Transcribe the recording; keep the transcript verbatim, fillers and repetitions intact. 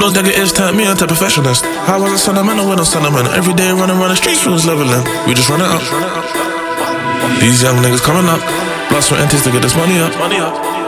those negatives turn me into perfectionist. How was a sentimental with no sentiment? Every day running around the streets, we was leveling. We just run it up. These young niggas coming up. Blood, sweat, and tears to get this money up.